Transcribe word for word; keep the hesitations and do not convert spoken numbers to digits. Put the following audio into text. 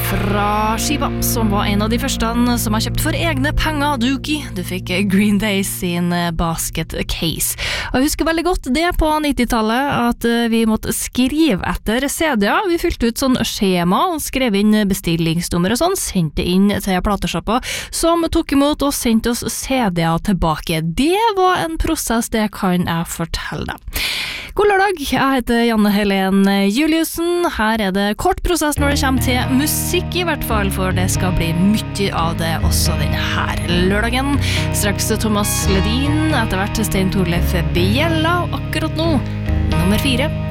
fra skiva, som var en av de første som har kjøpt for egne penger, Dookie. Du fikk Green Day sin Basket Case. Og jeg husker veldig godt det på nittitallet, at vi måtte skrive etter C D-er. Vi fylte ut sånn skjema, og skrev inn bestillingsnummer og sånn, sendte inn til plateshoppa, som tok imot og sendte oss C D-er tilbake. Det var en prosess, det kan jeg fortelle deg. God lørdag, jeg heter Janne Helen Juliussen. Her er det kort prosess når det kommer til musikk i hvert fall, for det skal bli mye av det også denne her lørdagen. Straks Thomas Ledin, etter hvert Stein Torleif Bjella, og akkurat nå, nummer fire.